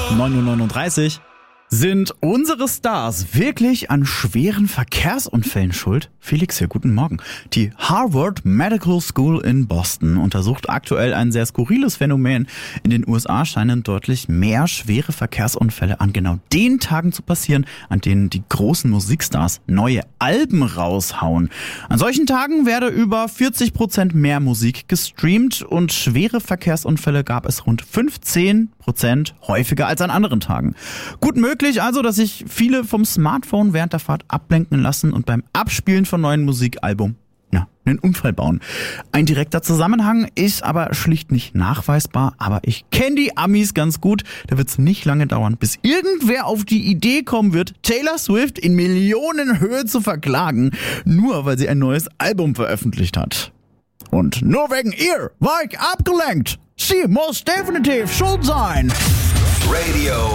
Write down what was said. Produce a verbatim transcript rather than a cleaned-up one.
neun Uhr neununddreißig. Sind unsere Stars wirklich an schweren Verkehrsunfällen schuld? Felix hier, guten Morgen. Die Harvard Medical School in Boston untersucht aktuell ein sehr skurriles Phänomen. In den U S A scheinen deutlich mehr schwere Verkehrsunfälle an genau den Tagen zu passieren, an denen die großen Musikstars neue Alben raushauen. An solchen Tagen werde über vierzig Prozent mehr Musik gestreamt und schwere Verkehrsunfälle gab es rund fünfzehn Prozent häufiger als an anderen Tagen. Gut möglich also, dass sich viele vom Smartphone während der Fahrt ablenken lassen und beim Abspielen von neuen Musikalbum ja, einen Unfall bauen. Ein direkter Zusammenhang ist aber schlicht nicht nachweisbar, aber ich kenne die Amis ganz gut. Da wird es nicht lange dauern, bis irgendwer auf die Idee kommen wird, Taylor Swift in Millionenhöhe zu verklagen, nur weil sie ein neues Album veröffentlicht hat. Und nur wegen ihr war ich abgelenkt. Sie muss definitiv schuld sein. Radio